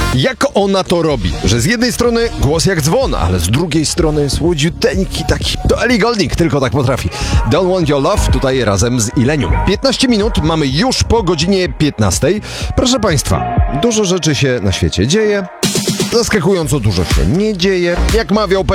Jak ona to robi? Że z jednej strony głos jak dzwon, ale z drugiej strony słodziuteńki taki. To Ellie Goulding tylko tak potrafi. Don't Want Your Love tutaj razem z Ilenium. 15 minut, mamy już po godzinie 15. Proszę Państwa, dużo rzeczy się na świecie dzieje. Zaskakująco dużo się nie dzieje. Jak mawiał